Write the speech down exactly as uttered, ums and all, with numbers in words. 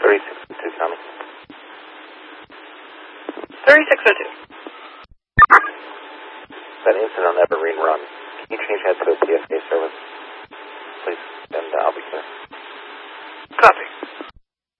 thirty-six oh two, Tommy. thirty-six oh two. That incident on Evergreen Run. Can you change that to a P S A service, please? And uh, I'll be clear.